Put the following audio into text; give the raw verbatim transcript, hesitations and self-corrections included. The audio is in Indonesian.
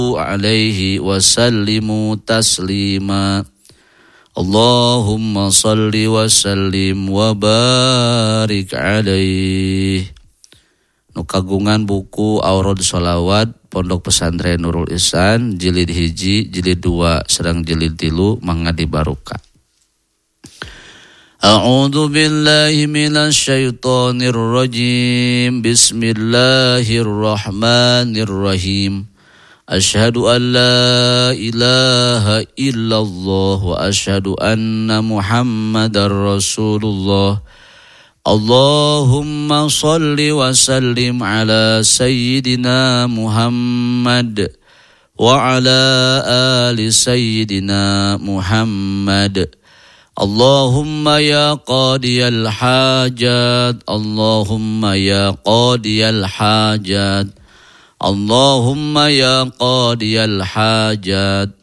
alaihi wasallimu taslima. Allahumma salli wa sallim wa barik alaihi. Nu kagungan buku Aurad Sholawat Pondok Pesantren Nurul Ihsan jilid hiji, jilid dua, serang jilid tilu mangga dibaruka. A'udzu billahi minasy syaithanir rajim. Bismillahirrahmanirrahim. Asyhadu an la ilaha illallah wa asyhadu anna Muhammadar Rasulullah. Allahumma salli wa sallim ala sayyidina Muhammad wa ala ali sayyidina Muhammad. Allahumma ya qadiyal hajat, Allahumma ya qadiyal hajat, Allahumma ya qadiyal hajat,